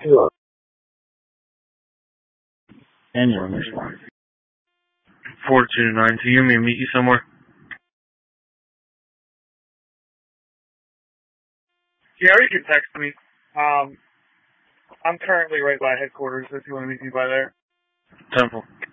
Sure. And your response. 429. Do you want me to meet you somewhere? Yeah, or you can text me. I'm currently right by headquarters if you want to meet me by there. Temple.